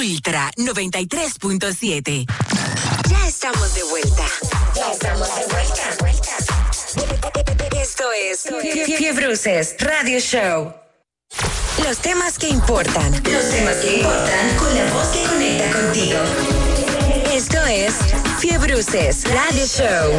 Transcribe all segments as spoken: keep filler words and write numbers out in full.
Ultra noventa y tres punto siete. Ya estamos de vuelta. Ya estamos de vuelta. Esto es Fiebruces Radio Show. Los temas que importan. Los temas que importan con la voz que conecta contigo. Esto es Fiebruces Radio Show.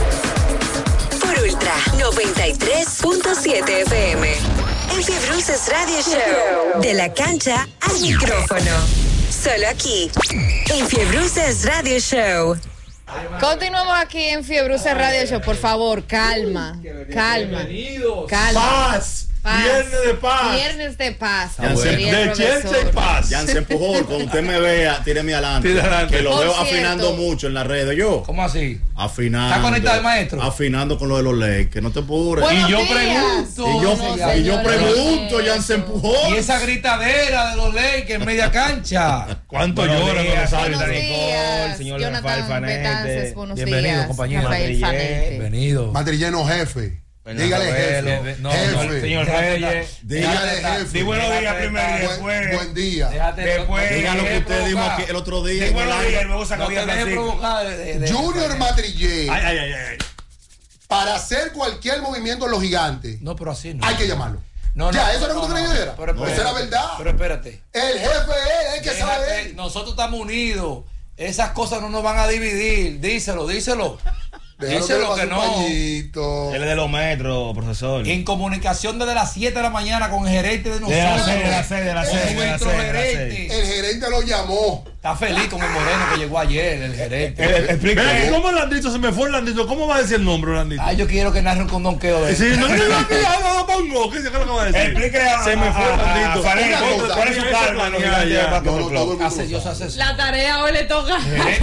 Por Ultra noventa y tres punto siete F M. En Fiebruces Radio Show. De la cancha al micrófono. Solo aquí. En Fiebruces Radio Show. Continuamos aquí en Fiebruces Radio Show. Por favor, calma, calma. Bienvenidos. Calma. Paz. Paz. Viernes de paz. Viernes de paz. Ah, bueno. De Chelsea y paz. Jansen Pujol, cuando usted me vea, tíreme adelante. Tira adelante. Que lo Por veo cierto. afinando mucho en las redes. Yo. ¿Cómo así? Afinando. ¿Está conectado el maestro? Afinando con lo de los leyes. Que no te apures. Buenos Y yo días. pregunto. Y yo, No, y yo señores. pregunto, Jansen Pujol. Y esa gritadera de los Lakers en media cancha. ¿Cuánto Buenos lloran días, con los Buenos árbitros? días, señor Jonathan Rafael Betances, Fanete. buenos Bienvenido, días, compañero. Rafael Madrillé. Fanete. Bienvenido. Madrilleno jefe. Dígale jefe. No, Jefe. Señor Reyes. Dígale jefe. Di buenos días primero y Buen, después. buen día. Déjate, Después, Diga lo que deje usted dijo provocar. aquí el otro día. Di en el buenos aire. días y luego saca No te bien dejes Francisco. provocar. de- de- Junior de- Madrillé, Ay, ay, ay, ay. para hacer cualquier movimiento en los gigantes, No, pero así no. hay que llamarlo. No, ya, no, eso era lo no, que tú no, creías que era. pero Esa espérate, era verdad. Pero espérate. El jefe es el que Déjate, sabe. nosotros estamos unidos. Esas cosas no nos van a dividir. Díselo, díselo. Déjalo Díselo le que pase no. un pañito. Él es de los metros, profesor. En comunicación desde las siete de la mañana con el gerente de nosotros. De la sede, de la sede, de la Con sede, de la nuestro sede, de la gerente. El gerente lo llamó. Está feliz con el moreno que llegó ayer, el gerente. Eh, explica. Ven, ¿cómo Orlandito? Se me fue Orlandito. ¿Cómo va a decir el nombre, Orlandito? Ah, yo quiero que narre un condonqueo de él. Sí, no, no, no, no, no, pongo. ¿Qué es lo que va a decir? Explíquele a- Se me fue a- a- Orlandito. a Farid, Una cosa, ¿cuál es su esa cargo en los manía gigantes ya. del Básquetbol No, no, Club? todo el mundo Hace, yo lo sé sabe. hacer- La tarea hoy le toca. Gerente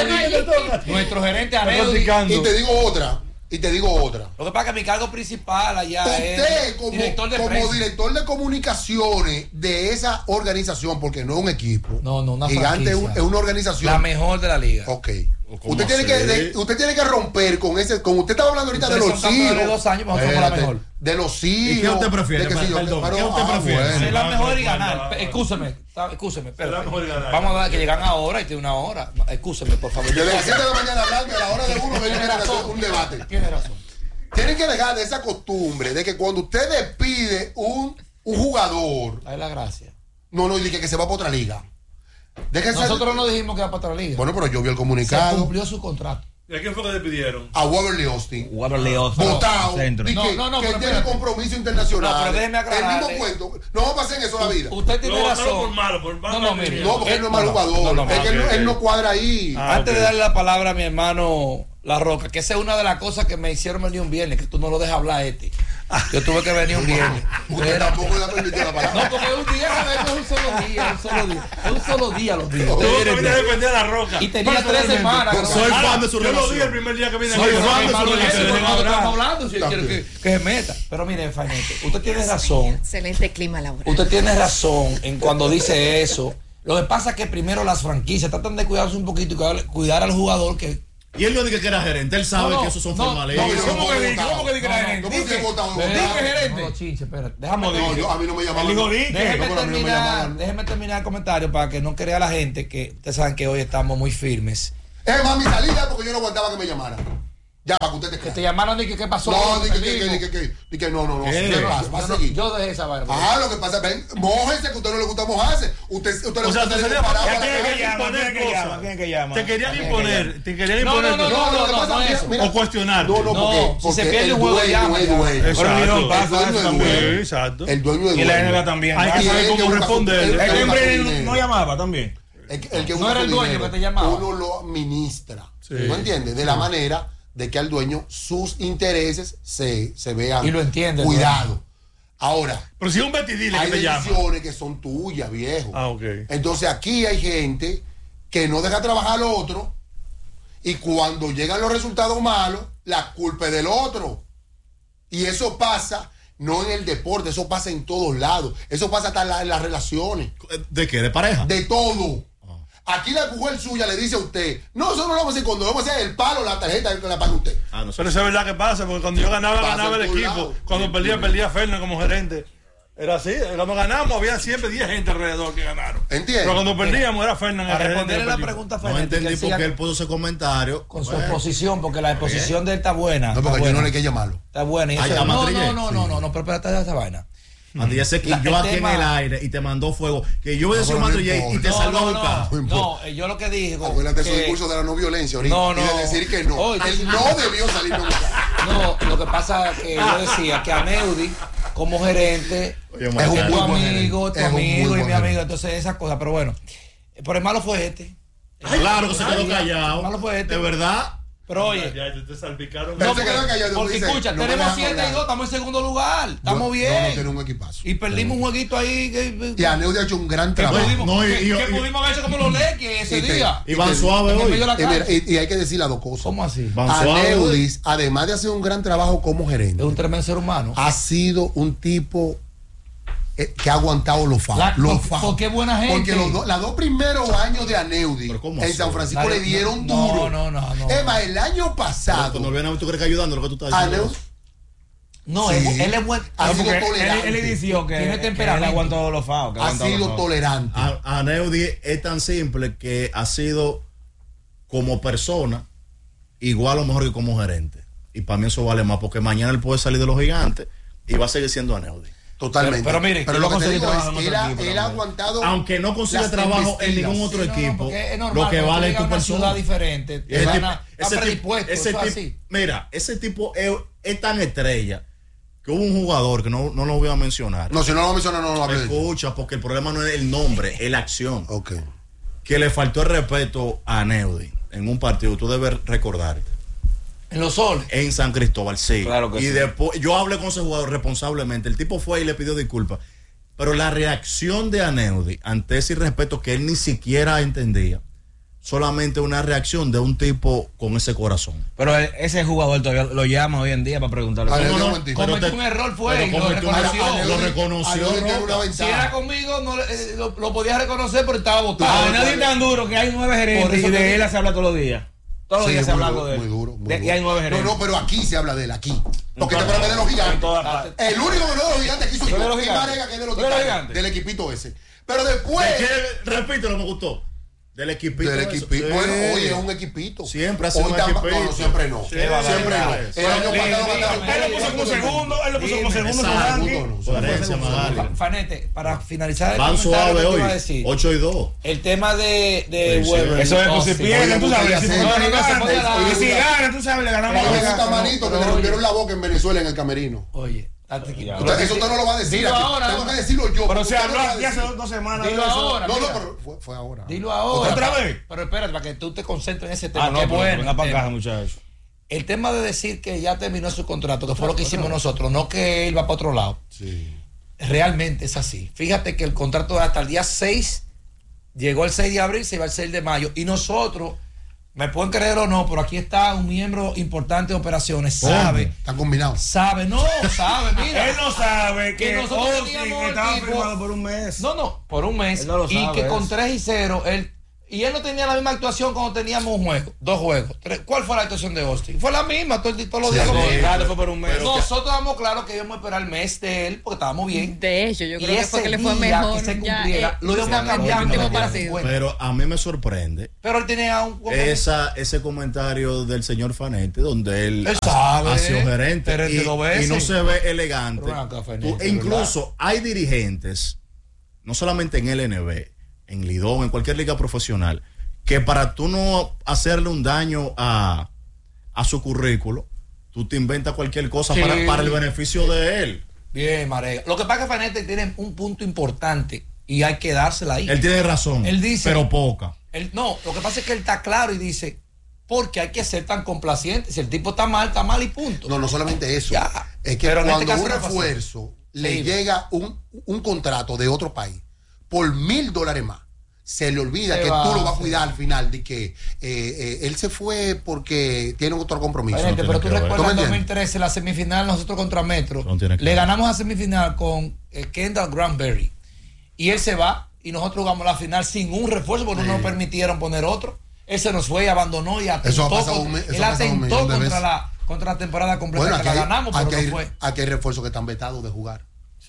Aneudi, nuestro gerente Está Aneudi. practicando. Y te digo otra. Y te digo otra. Lo que pasa es que mi cargo principal allá Usted es como, director de como prensa. director de comunicaciones de esa organización, porque no es un equipo. No, no, una Gigante es, un- franquicia. es una organización. La mejor de la liga. Ok. ¿Cómo Usted tiene, que, así? de- usted tiene que romper con ese. Como usted estaba hablando ahorita de Ustedes los son campeones hijos. de dos años, pero nosotros somos la Espérate, mejor. De los hijos. ¿Y qué usted prefiere? de qué sé yo, Perdón, pero- ¿qué usted ah, prefiere? bueno. Es la no, mejor y no, ganar. no, no. Excúseme, está- excúseme, espérate. la mejor y ganar. Vamos a ver que llegan ahora y tiene una hora. Excúseme, por favor. Desde las siete de la mañana hablando, a la hora de uno, ellos quieren hacer un debate. Tiene razón. Tienen que dejar de esa costumbre de que cuando usted despide un, un jugador, Dale la gracia. no, no, dice que se va para otra liga. Déjese. Nosotros no dijimos que era para otra liga. Bueno, pero yo vi el Se comunicado. cumplió su contrato. ¿Y a quién fue que despidieron? A Waverly Austin. Waverly Austin. Votado. Centro. di No, que, no, no, que pero tiene espérate. compromiso internacional. No, pero déjeme El aclararle. mismo cuento. No va a pasar en eso la vida. Usted tiene Lo razón. votaron por malo, por malo. No, no, mire. No, porque él no es mal no, jugador. no, no, es que él, no- ok, él no ok. cuadra ahí. Ah, Antes ok. de darle la palabra a mi hermano La Roca, que esa es una de las cosas que me hicieron venir un viernes, que tú no lo dejas hablar, este. Yo tuve que venir un viernes. Usted Era- tampoco le ha permitido la palabra. No, porque es un día, no es un solo día, es un solo día. Es un solo día los días. Tuvo Tuvo que Ustedes venir a vienen- defender a la Roca. Y tenía tres semanas. que no- Soy Ahora, fan de su yo lo relación. dije el primer día que vine Soy aquí. fan Soy de fan su de relación, su no relación. estamos hablando, si él quiere que, que se meta. Pero mire, Fainete, usted tiene razón. Excelente clima laboral. Usted tiene razón en cuando dice eso. Lo que pasa es que primero las franquicias tratan de cuidarse un poquito y cuidar, cuidar al jugador que. Y él no dice que era gerente. Él sabe No, no, que esos son no, formalismos. no, ¿Cómo que no, dice? no, ¿Cómo que dice que no, era no, gerente? ¿cómo que Dije- votado? Dije Votado. gerente. No, chinche, espérate. Déjame No, decir. yo- a mí no me Él llamaban. dijo, di. Déjeme No, pero a mí no me terminar, llamaban. déjeme terminar el comentario para que no crea la gente que ustedes saben que hoy estamos muy firmes. Es más, mi salida porque yo no aguantaba que me llamaran. Ya, para que usted te Que te crea. llamaron y que qué pasó. No, di que, que, Digo, que, que, que, di que no, no, no. ¿Qué? ¿Qué pasa? Va a yo, no- seguir. yo dejé esa vaina. Ah, lo que pasa, ven, mójese que a usted no le gusta mojarse. Usted, usted le O sea, gusta tú salir serías parado para a la que calle. te llama, ¿Quién es que llama? ¿Quién es que llama? Te querían ¿Quién es imponer, te querían No, imponer. no, no, No, no, lo que no, pasa no, es que, eso. mira, O cuestionarte. No, no, No, porque, si porque se pierde el un juego, dueño llama, es llama. dueño. Exacto. Pero no El pasa dueño eso es también. dueño. Exacto. El dueño es Y la dueño. N B A también. Hay que Y saber él cómo que busca su- responder. él- El él busca su hombre dinero. no llamaba también. El, que- el que No busca era su el dueño dinero, que te llamaba. Uno lo administra. Sí. ¿No entiendes? De la manera de que al dueño sus intereses se, se vean Y lo entiende, cuidados. Ahora, Pero si es un betidile que hay te llama. decisiones que son tuyas, viejo. Ah, ok. Entonces aquí hay gente que no deja trabajar al otro y cuando llegan los resultados malos, la culpa es del otro. Y eso pasa no en el deporte, eso pasa en todos lados. Eso pasa hasta en la- en las relaciones. ¿De qué? ¿De pareja? De todo. Aquí la mujer suya le dice a usted, no, nosotros no lo vamos a hacer cuando vamos a hacer el palo, la tarjeta que la paga usted. Ah, no sé. Pero eso es verdad que pasa, porque cuando yo ganaba, Pasa ganaba el en todos equipo. lados. Cuando perdía, perdía Fernández como gerente. Era así, cuando ganamos había siempre diez gente alrededor que ganaron. ¿Entiendes? Pero cuando perdíamos era Fernández. Para responderle la pregunta a No Fernández, entendí que él por siga qué él puso ese comentario. con su Bueno, exposición, porque la exposición de él está buena. No, está porque yo buena. no le quiero llamarlo. Está buena. Y Ay, eso- a no, Madrid, no, no, sí. no, no, no, pero espérate esa vaina. A ti ese que La- yo el aquí tema- en el aire y te mandó fuego. Que yo voy a No, decir pero un no Madrid y te importa. salgo a no, buscar. No no, importa. no, eh, yo lo que digo. Acuérdate su que- discurso de la no violencia ahorita. No, Y de no. decir que no. Oye. Él no debió salir nunca. No, lo que pasa es que yo decía que a Neudi, como gerente, Oye, Es un es muy tu buen amigo, gerente. tu Es un muy amigo y buen mi amigo, gerente. entonces esas cosas, pero bueno. Pero el malo fue este. Claro que se quedó Ay, callado. malo fue este. De verdad. Pero oye, Ya, ya te salpicaron. Pero no, se porque, quedan callados, porque dice, escucha, no me tenemos dejan siete y hablar. dos, estamos en segundo lugar, estamos Yo- bien. No, no tiene un equipazo. Y perdimos un jueguito ahí que, Y Aneudi ha hecho un gran que trabajo. pudimos, No, y- que- y- que y- pudimos haber hecho como los Leques ese Y te- día. Y van te- suave en el hoy. medio de la Y, mira, calle. y- y hay que decir las dos cosas. ¿Cómo así? Van suave hoy. Aneudis, además de hacer un gran trabajo como gerente, Es un tremendo ser humano. ha sido un tipo eh, que ha aguantado los faos. La- Los por- faos. porque es buena gente. Porque los, dos- los dos primeros años de Aneudi Pero ¿cómo en así? San Francisco La- le dieron no, duro. no, no, no. Es más, el año pasado, Cuando viene a ver, tú crees que ayudando lo que tú estás diciendo. Aneudi No, Sí. él, él es buen. Ha No, sido porque él, tolerante. él dició que, Tiene que temperamento. él aguantó los faos. que ha aguantó los sido faos. tolerante. A, a Neudi es tan simple que ha sido como persona igual o mejor que como gerente. Y para mí eso vale más porque mañana él puede salir de los gigantes y va a seguir siendo Aneudi. Totalmente. Pero- pero mire, pero yo lo que te conseguí digo trabajo en es, otro él, ha, equipo él ha también. aguantado. Aunque no consiga las trabajo en embestidas. ningún otro Sí, no, no, equipo, porque es normal, lo que cuando vale tú es llegas tu a una persona. ciudad diferente, te Ese van tipo- a- está ese tipo- predispuesto, ese eso es tipo- así. Mira, ese tipo es, es tan estrella que hubo un jugador que no, no lo voy a mencionar. No, si no lo menciona, no lo hablo de él. Escucha, porque el problema no es el nombre, es la acción. Ok. Que le faltó el respeto a Neudi en un partido, tú debes recordarte. En los soles. En San Cristóbal, sí. Claro que y sí. después, yo hablé con ese jugador responsablemente. El tipo fue y le pidió disculpas. Pero la reacción de Aneudi ante ese irrespeto que él ni siquiera entendía, solamente una reacción de un tipo con ese corazón. Pero él- ese jugador todavía lo llama hoy en día para preguntarle. A ver, No, Dios no, buen tipo. pero Cometió te- un error fue pero y lo cometió un reconoció. error, lo reconoció, Aneudi tiene una Roca. Si era ventaja. conmigo, no, le- eh, lo, lo podía reconocer, pero estaba Ah, votado. nadie tan duro que hay nueve Por gerentes eso y te de digo. él se habla todos los días. Todos los Sí, días se muy habla duro, algo de él. muy duro, muy De- duro. Y hay nueve No, gerentes. no, pero aquí se habla de él, aquí. Porque te todas hablas de los En gigantes. todas partes. El único que no es de los gigantes aquí soy ¿Tú eres de yo. los Y gigantes? Marega, que es de los ¿Tú eres de los titanes, gigantes? del equipito ese. Pero después. ¿De qué? Repítelo, me gustó. Del equipito. Del eso. equipito. Sí. Bueno, hoy es un equipito. Siempre ha sido Hoy un tan- equipito. No, no, siempre no. Sí, siempre no. es. El año Dime, pasado dime, ganaron. Él lo puso como segundo, él lo puso como segundo en su Exacto, ranking. no, Coherencia, Magali. Fa- Fanete, para finalizar el Van comentario suave que te hoy. iba a decir, ocho y dos. el tema de, de Sí, sí. Weber. Eso es no, por si sí. pierden, tú Oye, sabes. Si sí. no, No, no, no, se no, puede dar. y si ganan, tú sabes, le ganamos Pero la ese liga. tamanito que le Pero, rompieron oye. la boca en Venezuela en el camerino. Oye, date quieto. Usted- eso usted no lo va a decir. Dilo aquí. ahora, Tengo ahora. que decirlo yo. Pero porque se usted no habló lo va a aquí hace decir. dos semanas. Dilo de eso. ahora. No, no, mira. pero fue, fue ahora. Dilo ahora. ¿Otra vez? Pero espérate, para que tú te concentres en ese tema. Ah, no, que pero bueno. venga el para tema. acá, muchachos. El tema de decir que ya terminó su contrato, que fue lo que hicimos nosotros, no que él va para otro lado. Sí. Realmente es así. Fíjate que el contrato hasta el día seis, llegó el seis de abril, se va el seis de mayo. Y nosotros, me pueden creer o no, pero aquí está un miembro importante de operaciones, sabe, Están combinados. sabe, no, sabe, mira. Él no sabe Que que nosotros Austin teníamos estaba el tipo- firmado por un mes. No, no, por un mes. Él no lo y sabe que con eso. tres y cero, él. Y él no tenía la misma actuación cuando teníamos un juego, dos juegos. Tres. ¿Cuál fue la actuación de Austin? Fue la misma, todo el- todos los Sí, días. sí. como- Claro, fue por un mes. Nosotros damos claro que íbamos a esperar el mes de él porque estábamos bien. De hecho, yo Y creo que fue ese que le fue día mejor. que se ya, cumpliera, eh, lo íbamos a justamente cambiar el último para partido. cincuenta. Pero a mí me sorprende Pero él tenía un. esa, ese comentario del señor Fanete, donde él, Él ha- sabe, ha sido gerente gerente y, dos veces. y no se ve elegante. Pero ven acá, Fanete, Tú- e ¿verdad? incluso hay dirigentes, no solamente en el N B, en Lidón, en cualquier liga profesional, que para tú no hacerle un daño a, a su currículo, tú te inventas cualquier cosa Sí. para, para el beneficio de él. Bien, Marega. Lo que pasa es que Fanete tiene un punto importante y hay que dársela ahí. Él tiene razón, Él dice- pero poca. Él- no, lo que pasa es que él está claro y dice, ¿por qué hay que ser tan complaciente? Si el tipo está mal, está mal y punto. No, no solamente eso. Ya. Es que Pero en cuando este caso un no pasó. refuerzo le Sí. llega un, un contrato de otro país por mil dólares más, se le olvida Se que va, tú lo vas a se cuidar al final de que eh, eh, él se fue porque tiene otro compromiso. Fanete, no pero tiene tú que ver. recuerdas ¿Tú me en entiendes? dos mil trece, la semifinal nosotros contra Metro. No tiene que Le ver. ganamos a semifinal con eh, Kendall Granberry. Y él se va y nosotros jugamos la final sin un refuerzo porque no nos permitieron poner otro. Él se nos fue y abandonó y atentó, Eso ha pasado contra, un me- eso él ha pasado un atentó millón de contra veces. la, contra la temporada completa Bueno, que aquí la hay, ganamos, aquí pero hay- no fue. aquí hay refuerzos que están vetados de jugar.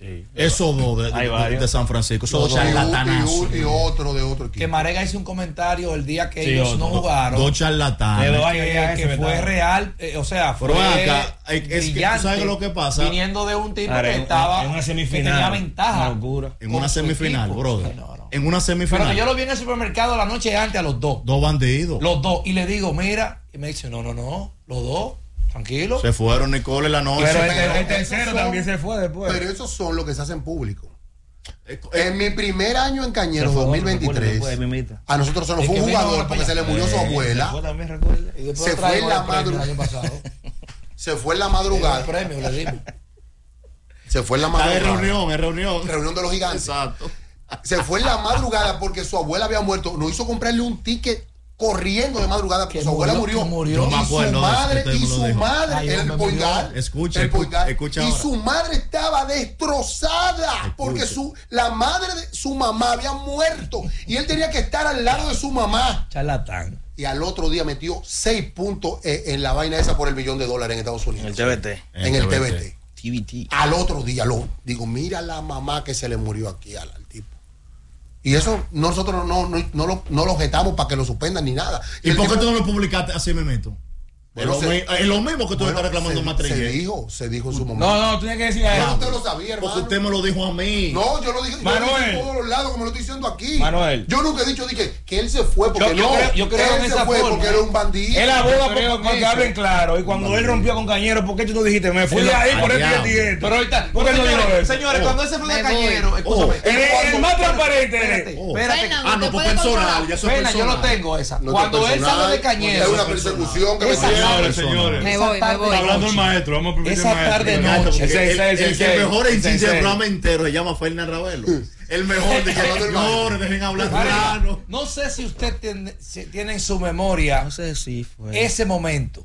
Sí. Esos dos de, de, de, de San Francisco, esos dos charlatanazos. Y, y otro de otro equipo. Que Marega hizo un comentario el día que sí, ellos otro, no jugaron. Dos charlatanes. Que, que, que fue verdad. real, eh, o sea, fue acá, es que tú sabes lo que pasa. Viniendo de un tipo Ahora, que estaba en una semifinal, que tenía ventaja. Una en una semifinal, brother. No, no. En una semifinal. Pero que yo lo vi en el supermercado la noche antes a los dos. Dos bandidos. Los dos. Y le digo, mira, y me dice, no, no, no, los dos. Tranquilo. Se fueron Nicole en la noche. Pero, pero el, el tercero son, también se fue después. Pero esos son los que se hacen público. En mi primer año en Cañero, dos mil veintitrés, después, a nosotros se nos fue un jugador porque se le murió su abuela. Se fue en la madrugada. Se fue en la madrugada. Premio le dimos. Se fue en la madrugada. Es reunión, es reunión. Reunión de los gigantes. Exacto. Se fue en la madrugada porque su abuela había muerto. No hizo comprarle un ticket corriendo de madrugada porque su abuela murió, murió. Y su madre, y su madre, Ay, el poigal, escucha, el poigal, escucha y ahora. su madre estaba destrozada escucha. Porque su, la madre de su mamá había muerto y él tenía que estar al lado de su mamá. Charlatán. Y al otro día metió seis puntos en la vaina esa por el millón de dólares en Estados Unidos. En el T V T. En el T V T. T V T. Al otro día lo digo, mira la mamá que se le murió aquí al, al tipo. Y eso nosotros no, no, no, lo, no lo objetamos para que lo suspendan ni nada. ¿Y, ¿Y por qué tú no lo publicaste así, Memito? Bueno, es, lo, se, es lo mismo que tú bueno, estás reclamando más Se dijo, se dijo en su momento. No, no, tú tienes que decir a él. No, usted lo sabía, hermano. Porque usted me lo dijo a mí. No, yo lo dije, Manuel. yo lo dije en todos los lados, como lo estoy diciendo aquí. Manuel. Yo nunca he dicho dije, que él se fue porque yo, yo no. Creo, yo creo él en se esa fue forma, porque era un bandido. Él aboga porque que hablen claro. Y cuando él rompió con Cañero, ¿por qué tú no dijiste? Me fui de ahí por esto y esto. Pero ahorita, ¿por qué no dijo eso? Señores, cuando él se fue de Cañero, escúchame. El más transparente. Espérate. Ah, no, pues personal. Ya soy personal. Yo lo tengo esa. Cuando él sale de Cañero. Es una persecución que me Señores, señores. Me voy, me voy. Hablando el maestro, vamos a permitir esa tarde noche. El, el, el, el que mejor entiende el programa entero se llama Fernan Ravelo. El mejor de que los señores dejen hablar claro. No sé si usted tiene, si tiene en su memoria no sé si fue ese momento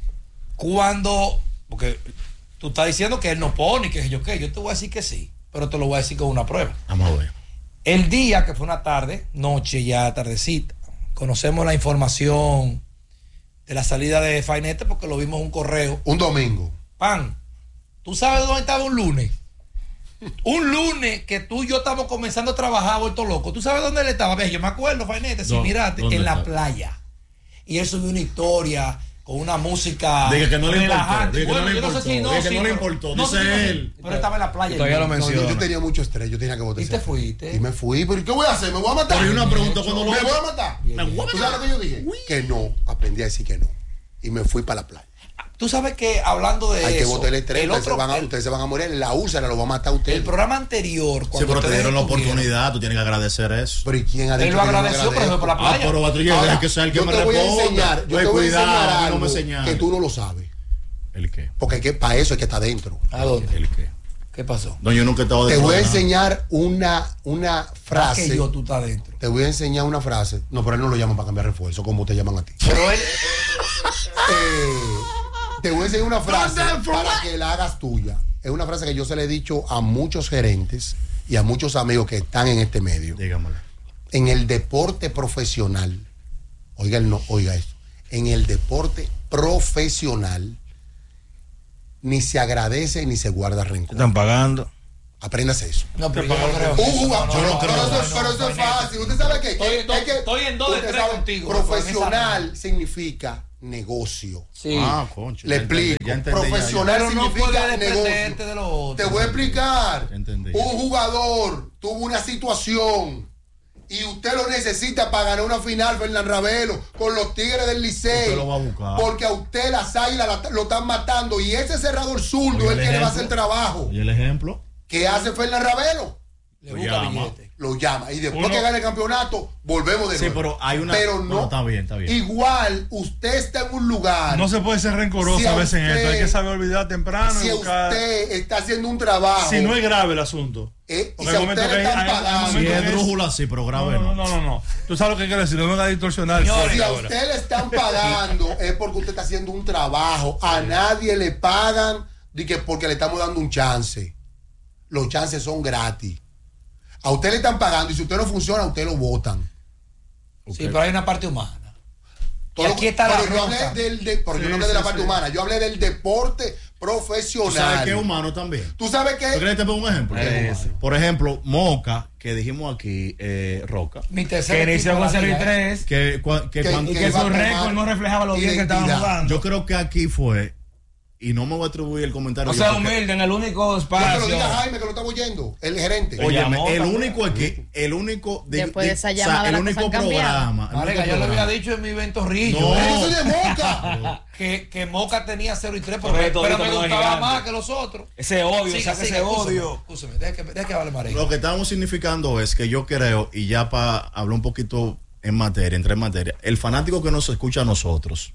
cuando, porque tú estás diciendo que él no pone, que yo qué, yo te voy a decir que sí, pero te lo voy a decir con una prueba. Vamos a ver. El día que fue una tarde, noche ya tardecita, conocemos la información de la salida de Fainete porque lo vimos en un correo. Un domingo. Pan, ¿tú sabes dónde estaba un lunes? Un lunes que tú y yo estamos comenzando a trabajar, vuelto loco. ¿Tú sabes dónde él estaba? Ve, yo me acuerdo, Fainete, si mirate, en la playa. Y él subió una historia con una música Diga que no le importó. Diga bueno, que no le importó. No sé si no, Diga sí, que no le pero, importó. No, dice sí, él. Pero estaba en la playa. Todavía lo No, menciona. yo, yo tenía mucho estrés, yo tenía que votar. Y te fuiste. Y me fui, pero ¿qué voy a hacer? ¿Me voy a matar? Pero hay una pregunta cuando lo ¿Me voy a matar? Me voy a ¿Tú matar. sabes lo que yo dije? Uy. Que no, aprendí a decir que no. Y me fui para la playa. Tú sabes que hablando de Hay eso, que votar el estrés, el ustedes, otro, se van a, el, ustedes se van a morir, la úlcera lo va a matar a usted. el programa anterior, Sí, cuando pero te ustedes dieron la estuvieron, oportunidad, tú tienes que agradecer eso. Pero ¿y quién ha él dicho lo que yo no agradeció, pero fue por la Ah, playa. pero Batrilla, Ahora, deja que sea el que yo me te voy a responda. enseñar, yo Pues te voy a enseñar cuidado, algo no me señales. que tú no lo sabes. ¿El qué? Porque hay que, para eso hay que estar dentro. ¿A dónde? ¿El qué? ¿Qué pasó? No, yo nunca he estado de Te voy a programa. enseñar una, una frase. Que yo tú estás dentro. Te voy a enseñar una frase. No, pero él no lo llaman para cambiar refuerzo, como te llaman a ti. Pero él, Eh, te voy a enseñar una frase para que la hagas tuya. Es una frase que yo se le he dicho a muchos gerentes y a muchos amigos que están en este medio. Dígamelo. En el deporte profesional, oiga, el no, oiga esto, en el deporte profesional ni se agradece ni se guarda rencor. Están pagando. Apréndase eso. no, pero yo no creo. Un jugador, No, no, pero, no, pero no, eso, no, pero no, eso es no, fácil. Usted sabe que, Estoy- que- estoy- es que estoy en dos de usted tres sabe, contigo, profesional significa negocio. Sí. Ah, concho. Le ya entendí, explico. ya entendí, ya, ya. Profesional Pero no significa puedes desprenderte negocio. de lo otro. Te voy a explicar. Ya entendí. Un jugador tuvo una situación y usted lo necesita para ganar una final, Fernan Ravelo, con los Tigres del Licey. Usted lo va a buscar. Porque a usted las águilas la- lo están matando y ese cerrador zurdo Oye, es el el que le va a ejemplo. hacer el trabajo. ¿Y el ejemplo? ¿Qué hace Fernan Ravelo? Le Lo busca llama. billete. Lo llama. Y después Uno- que gane el campeonato, volvemos de Sí, nuevo. pero hay una- Pero bueno, no. está bien, está bien. Igual, usted está en un lugar. No se puede ser rencoroso Si a a veces en usted- esto. Hay que saber olvidar temprano si y buscar. usted está haciendo un trabajo. Si no es grave el asunto. eh, y Porque si a hay momentos usted le que hay- están hay- hay pagando. Si momentos es que es- brújula, sí, pero grave No, no. no, no, no. Tú sabes lo que quiero decir. No me venga a distorsionar. Señores, Si a ahora. usted le están pagando es porque usted está haciendo un trabajo. A nadie le pagan de que porque le estamos dando un chance. Los chances son gratis. A usted le están pagando y si usted no funciona, a usted lo votan. Sí, pero hay una parte humana. Todo aquí está la pero yo hablé roca. del de, pero Sí, yo no hablé de sí, la parte sí. humana, yo hablé del deporte profesional. Tú sabes que es humano también. Tú sabes ¿Tú que quieres que te ponga un ejemplo? Eh, Es humano. Por ejemplo, Moca, que dijimos aquí, eh, Roca, Mi tercer Que equipo inició de con la cero y liga, ¿eh? tres. que, cua- que Que- cuando- Y que que iba a su tomar récord no reflejaba los días que estaban identidad. jugando. yo creo que aquí fue, y no me voy a atribuir el comentario. O yo, sea, porque- humilde, en el único no te lo espacio. diga Jaime que lo está oyendo, el gerente. Oye, Óyeme, llamó el también. único aquí, el único, di- Después de di- esa o sea, llamada, el las único cosas han cambiado. programa. el Marica, único yo lo había programa. dicho en mi evento Rillo. No. Yo soy de Moca. Que, que Moca tenía cero y tres, pero, Correcto, pero ahorita me con los gustaba gigantes. más que los otros. Ese odio, Siga, saca siga, ese escúchame, odio. escúchame, deja que, deja que hable María. Lo que estamos significando es que yo creo, y ya para hablar un poquito en materia, entrar en materia, el fanático que nos escucha a nosotros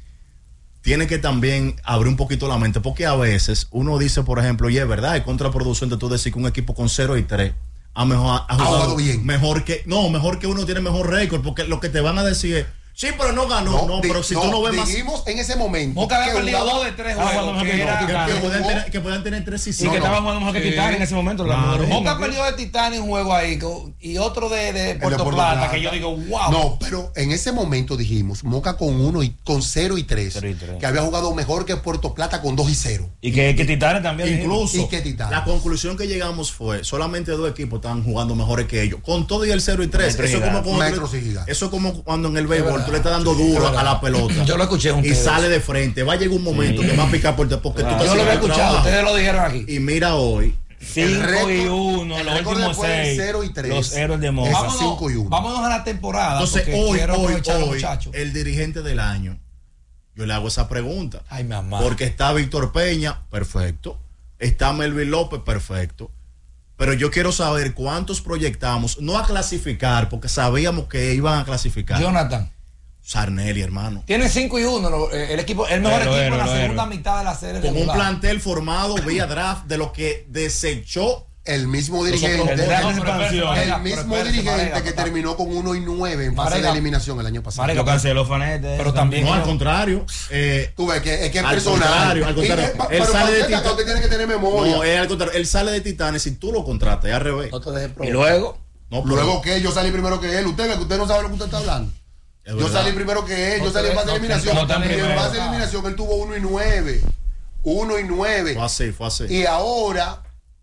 tiene que también abrir un poquito la mente, porque a veces uno dice, por ejemplo, y es verdad, es contraproducente tú decir que un equipo con cero y tres ha, mejor, ha jugado, jugado bien. mejor que, no, mejor que uno tiene mejor récord, porque lo que te van a decir es, sí, pero no ganó, no, di- pero si tú no ves más... dijimos en ese momento Moca había que perdido jugaba- dos de tres Ah, juegos. cuando que no, era- que- Que, que puedan jugó- tener, que puedan tener tres y Y cinco. que no. estaban jugando mejor que Sí. Titán en ese momento. Claro. Los mejores Moca mismos. perdió de Titán en un juego ahí co- y otro de, de el Puerto, de Puerto Plata, Plata. que yo digo, wow. No, pero en ese momento dijimos Moca con uno y con cero y tres, Cero y tres. que había jugado mejor que Puerto Plata con dos y cero. Y que, que Titanes también. Incluso ¿Y qué Titanes? la conclusión que llegamos fue solamente dos equipos estaban jugando mejores que ellos, con todo y el cero y tres. Metro Eso es, como gigante. cuando Metro tú le- gigante. eso es como cuando en el béisbol verdad. tú le estás dando duro a la pelota. Yo lo escuché un y sale de frente. Va a llegar un momento que va a picar por porque Claro. tú Yo estás lo había haciendo tu escuchado, trabajo. ustedes lo dijeron aquí. Y mira hoy, cinco récord- y uno, el los récord últimos después del seis. cero y tres. Los héroes de Moca. Es Vámonos, cinco y uno. vámonos a la temporada. entonces porque hoy, quiero hoy, aprovechar a los hoy, muchachos. el dirigente del año, yo le hago esa pregunta. Ay, mi mamá. Porque está Víctor Peña, perfecto. Está Melvin López, perfecto. Pero yo quiero saber cuántos proyectamos, no a clasificar, porque sabíamos que iban a clasificar. Jonathan. Sarnelli, hermano. Tiene cinco y uno lo- eh, el equipo, el mejor Héroe, equipo en la héroe, segunda héroe. mitad de la serie Con un regular. plantel formado vía draft de lo que desechó. El mismo Nosotros- dirigente, el el, Real Expansión. Marega, mismo pero espérate, dirigente Marega, que pero- terminó con uno y nueve en fase Marega. de eliminación el año pasado. Marega, Lo canceló Fanete. Pero también- No, al contrario. Eh, Tú ves que es que es Al personal. contrario, al contrario. Y es pa- Él pero sale para de usted, Tita- usted tiene que tener memoria. no, es al contrario. Él sale de Titanes y tú lo contratas, es al revés. No te dejes Y probar. luego, No, pero- Luego que yo salí primero que él. Usted ve que usted no sabe lo que usted está hablando. es Yo verdad. salí primero que él. No Yo salí te- en fase de no te- eliminación. no te y en primero. fase de eliminación él tuvo uno y nueve. Uno y nueve. Fue así, fue así. Y ahora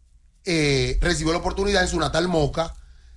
eh, recibió la oportunidad en su natal Moca.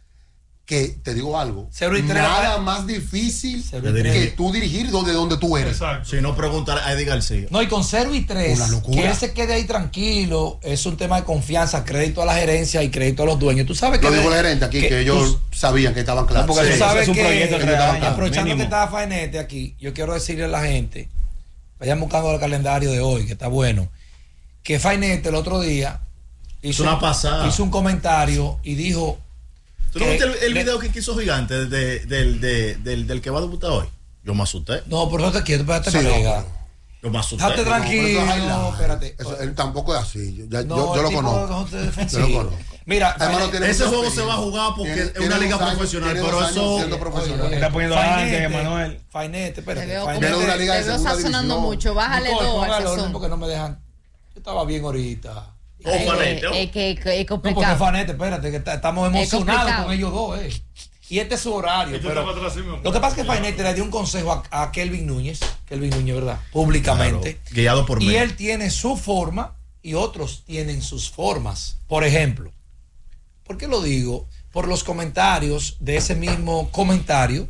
Que te digo algo, Cero y tres. nada más difícil Cero y tres. que tú dirigir donde, donde tú eres. Exacto. Si no, preguntar a Eddie García. No, y con cero y tres, Una locura. que él se quede ahí tranquilo, es un tema de confianza, crédito a la gerencia y crédito a los dueños. Tú sabes que. Lo dijo el gerente aquí, que, ellos sabían que estaban claros. porque Tú Sí, sabes es un que, proyecto que estaban claros. aprovechando mínimo. que estaba Fainete aquí, yo quiero decirle a la gente, vayan buscando el calendario de hoy, que está bueno, que Fainete el otro día hizo, una pasada. hizo un comentario y dijo. ¿Tú no que viste el, el le- video que hizo Gigante de- del, de- del, del que va a debutar hoy? Yo me asusté. No, pero no te quieto, espérate, Sí, no, Marega. pero- Yo me asusté. Date No, pero tranquilo, eso es highlight. espérate. Eso, él tampoco es así. Yo, ya- No, yo, yo el lo tipo conozco. de defensivo. Yo lo conozco. Mira, Además, no Fainete- tiene Ese mucha juego se experiencia. va a jugar porque Tiene- es una tiene liga dos años- profesional, tiene pero dos años eso- siendo profesional. Está poniendo Fainete, antes, Emanuel. Fainete, espérate. Te veo, Fainete- Viene de una liga de te veo segunda sazonando división. mucho. Bájale Nicole, dos al póngalo, sazón. porque no me dejan. Yo estaba bien ahorita. Oh, Fanete, oh. Es que es que es No, porque complicado. Fanete, espérate, que está- estamos Es emocionados complicado. con ellos dos, eh. Y este es su horario. Este Pero está para atrás, sí, mi amor. lo que pasa es que Fainete le dio un consejo a, a Kelvin Núñez, Kelvin Núñez, ¿verdad? Públicamente. Claro, guiado por Y mí. él tiene su forma y otros tienen sus formas. Por ejemplo, ¿por qué lo digo? Por los comentarios de ese mismo comentario,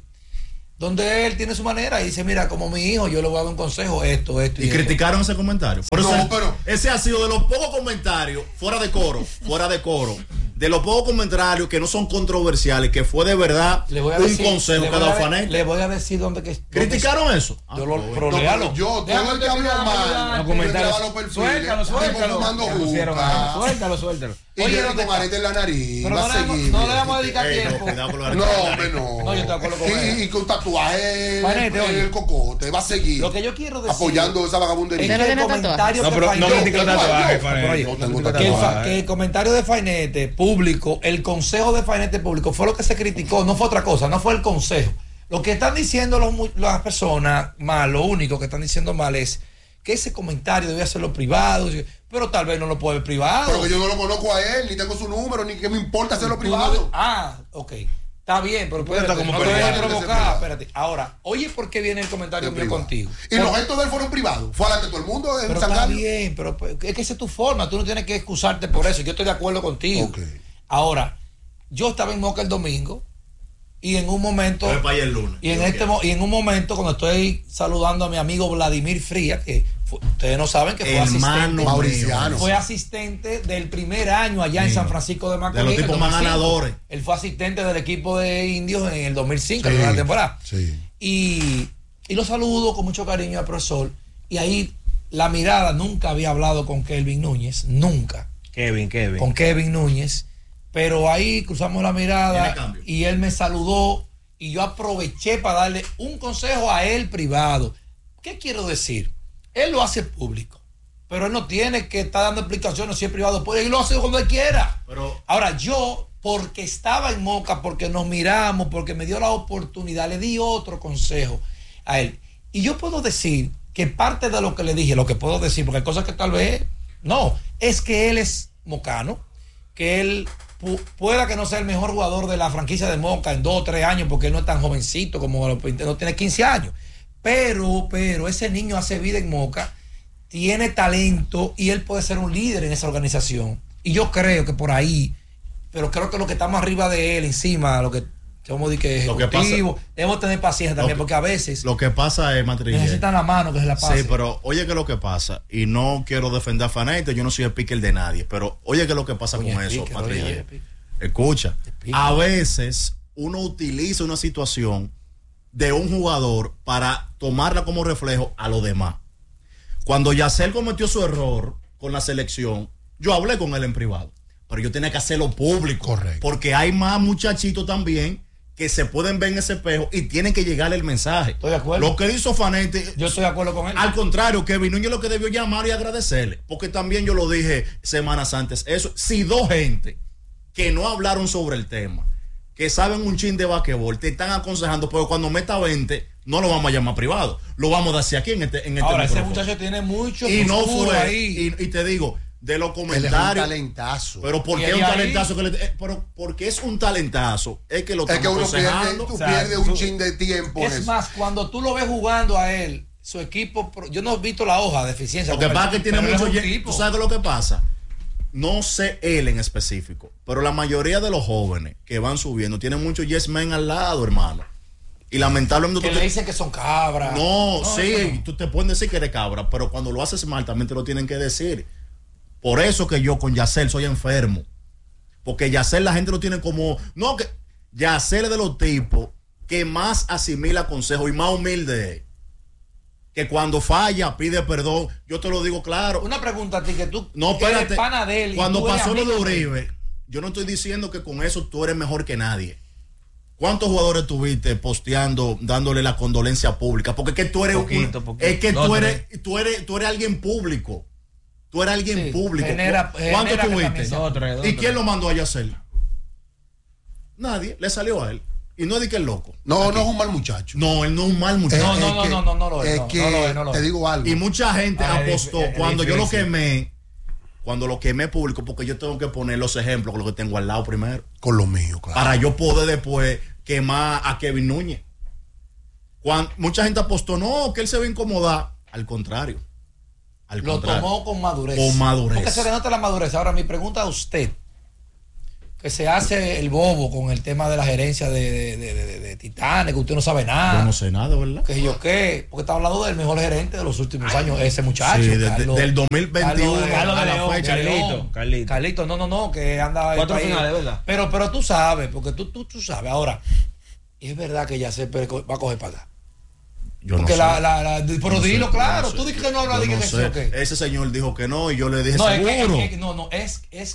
donde él tiene su manera y dice, mira, como mi hijo, yo le voy a dar un consejo, esto, esto y, Y esto. criticaron ese comentario. Por No, eso pero- ese ha sido de los pocos comentarios, fuera de coro, fuera de coro, de los pocos comentarios que no son controversiales, que fue de verdad Le voy a un decir- consejo le que ha voy a dado de- Fanete. Le voy a decir dónde que... dónde- ¿Criticaron eso? Ah, Yo lo, bueno. pero No, léalo. pero yo, Déjame todo el que habló terminar, mal, Milán. Los yo comentarios. entraba a los perfiles, Suéltalo, tipo suéltalo. fumando Le pusieron juca. ahí. Suéltalo, suéltalo. Y Oye, yo no con te- arete en la nariz. Pero va no a le vamos- seguir. no le vamos a dedicar Ey, no, tiempo. cuidado con los No, aretes. hombre, no. No, yo estoy de acuerdo con y, él. y con tatuaje Fanete, en oye. el cocote, va a seguir Lo que yo quiero decir... apoyando esa es vagabundería. Usted que no el tiene comentario No, que pero no Fainete- critica los yo- tatuajes, yo- Fanete. yo No tengo critica que el, fa- tatuajes. que el comentario de Fainete público, el consejo de Fainete público fue lo que se criticó, no fue otra cosa, no fue el consejo. Lo que están diciendo los mu- las personas mal, lo único que están diciendo mal es que ese comentario debe hacerlo privado, pero tal vez no lo puede ver privado. Pero que yo no lo conozco a él, ni tengo su número, ni que me importa hacerlo Tú no- privado. Ah, ok. Está bien, pero espérate, como no te privado. dejes provocar, espérate. Ahora, oye, ¿por qué viene el comentario mío contigo? Y los gestos de él fueron privados. Fue adelante de todo el mundo en Pero San está Carlos. bien, pero pues, es que esa es tu forma, tú no tienes que excusarte por eso. Yo estoy de acuerdo contigo. Okay. Ahora, yo estaba en Moca el domingo y en un momento Voy para allá el lunes. y en Yo este quiero. mo- y en un momento cuando estoy saludando a mi amigo Vladimir Fría, que fue- ustedes no saben que fue Hermano asistente Mauriciano. fue asistente del primer año allá en Mío. San Francisco de Macorís. De los en el tipos más dos mil cinco. ganadores. Él fue asistente del equipo de indios en el dos mil cinco, Sí, en la primera temporada. sí. Y, y lo saludo con mucho cariño al profesor. Y ahí la mirada, nunca había hablado con Kelvin Núñez, nunca. Kevin, Kevin. Con Kevin Núñez. Pero ahí cruzamos la Viene mirada cambio. y él me saludó y yo aproveché para darle un consejo a él privado. ¿Qué quiero decir? Él lo hace público, pero él no tiene que estar dando explicaciones si es privado. Puede y lo hace cuando él quiera. Pero- Ahora, yo, porque estaba en Moca, porque nos miramos, porque me dio la oportunidad, le di otro consejo a él. Y yo puedo decir que parte de lo que le dije, lo que puedo decir, porque hay cosas que tal vez no, es que él es mocano, que él pu- pueda que no sea el mejor jugador de la franquicia de Moca en dos o tres años, porque él no es tan jovencito como los- no tiene quince años. Pero, pero ese niño hace vida en Moca, tiene talento y él puede ser un líder en esa organización. Y yo creo que por ahí, pero creo que lo que está más arriba de él, encima, lo que somos de que Lo que ejecutivo, pasa- debemos tener paciencia también, Lo que- porque a veces Lo que pasa es, Matrillé. necesitan la mano que se la pase. Sí, pero oye que lo que pasa, y no quiero defender a Faneite, yo no soy el picker de nadie, pero oye que lo que pasa Oye, con el eso, picker, Matrillé. oye, el picker. Escucha, El picker. a veces uno utiliza una situación de un jugador para tomarla como reflejo a los demás. Cuando Yacel cometió su error con la selección, yo hablé con él en privado, pero yo tenía que hacerlo público. Correcto. Porque hay más muchachitos también que se pueden ver en ese espejo y tienen que llegarle el mensaje. Estoy de acuerdo. Lo que hizo Fanetti, Yo estoy de acuerdo con él. al contrario, Kevin Núñez lo que debió llamar y agradecerle, porque también yo lo dije semanas antes, eso, si dos gente que no hablaron sobre el tema, que saben un chin de basquetbol, te están aconsejando, pero cuando meta veinte, no lo vamos a llamar privado, lo vamos a dar hacia aquí en este, en este Ahora, ese micrófono. muchacho tiene mucho Y no futuro fue, ahí. y, y te digo, de los Él es un comentarios, talentazo. pero ¿por Y qué ahí- un talentazo? Que le- eh, pero porque es un talentazo, es que lo Es que estamos uno pierde, aconsejando. tú O sea, pierdes un tú- chin de tiempo en Es eso. más, cuando tú lo ves jugando a él, su equipo, pro- yo no he visto la hoja de eficiencia. Lo que con pasa él, es que tiene pero él es mucho. un ye- tipo. ¿Tú sabes lo que pasa? No sé él en específico, pero la mayoría de los jóvenes que van subiendo tienen mucho yes men al lado, hermano. Y lamentablemente Que tú le te- dicen que son cabras. No, sí, eso no. tú te pueden decir que eres cabra, pero cuando lo haces mal también te lo tienen que decir. Por eso que yo con Yacel soy enfermo. Porque Yacel la gente lo tiene como. No, que Yacel es de los tipos que más asimila consejos y más humilde es. Que cuando falla pide perdón. Yo te lo digo claro. Una pregunta a ti que tú No, que eres espérate. pana de él y Cuando tú eres pasó lo de amigo él. Uribe, yo no estoy diciendo que con eso tú eres mejor que nadie. ¿Cuántos jugadores tuviste posteando, dándole la condolencia pública? Porque es que tú eres un- Poquito, poquito. es que Dos, tú tres. eres, tú eres, tú eres alguien público. Tú eres alguien Sí, público. genera- ¿Cu- genera ¿Cuántos que también tuviste? sea- Dos, tres, dos, ¿Y tres. quién lo mandó a Yacel? Nadie, le salió a él. Y no di que es loco. No, Aquí. no es un mal muchacho. No, él no es un mal muchacho. No, Es no, no, que- no, no, no lo es, Es no, que no lo es, no lo te es. digo algo. Y mucha gente Ah, es apostó. dif- es cuando yo lo difícil. quemé, cuando lo quemé público, porque yo tengo que poner los ejemplos con lo que tengo al lado primero. Con lo mío, claro. Para yo poder después quemar a Kevin Núñez. Cuando, mucha gente apostó, no, que él se va a incomodar. Al contrario. Al Lo contrario. tomó con madurez. Con madurez. Porque se le nota la madurez. Ahora, mi pregunta a usted, que se hace el bobo con el tema de la gerencia de, de, de, de- de Titanes, que usted no sabe nada. Yo no sé nada, ¿verdad? Que yo qué, porque está hablando del mejor gerente de los últimos años, ese muchacho. Sí, de- de- Carlos- del dos mil veintiuno Carlos- Carlos a de la León, fecha. Carlito, León. Carlito. Carlito, no, no, no, que anda. Cuatro ahí. finales, ¿verdad? Pero, pero tú sabes, porque tú, tú, tú sabes. Ahora, es verdad que ya se va a coger para acá. Yo no Porque sé. la, la, la, pero No sé, dilo yo claro. no sé. Tú dices que no habla Yo de que no sí sé. o qué. Ese señor dijo que no y yo le dije No, es seguro. que, es que- no, no, es, es